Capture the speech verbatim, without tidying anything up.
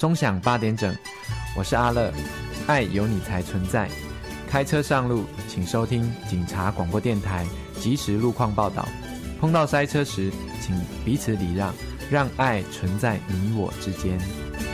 钟响八点整，我是阿乐，爱有你才存在。开车上路，请收听警察广播电台即时路况报道。碰到塞车时，请彼此礼让，让爱存在你我之间。